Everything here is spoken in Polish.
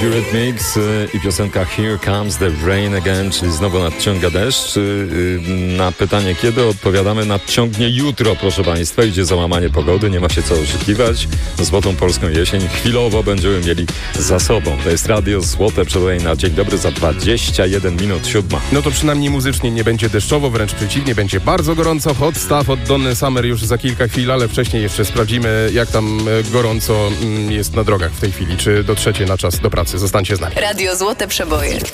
Eurythmics i piosenka Here Comes the Rain Again, czyli znowu nadciąga deszcz. Na pytanie kiedy odpowiadamy: nadciągnie jutro, proszę Państwa. Idzie załamanie pogody, nie ma się co oszukiwać. Złotą polską jesień chwilowo będziemy mieli za sobą. To jest Radio Złote Przeboje na dzień dobry za 21 minut 7. No to przynajmniej muzycznie nie będzie deszczowo, wręcz przeciwnie, będzie bardzo gorąco. Hot Stuff od Donny Summer już za kilka chwil, ale wcześniej jeszcze sprawdzimy, jak tam gorąco jest na drogach w tej chwili. Czy dotrzecie na czas do pracy? Zostańcie z nami. Radio Złote Przeboje.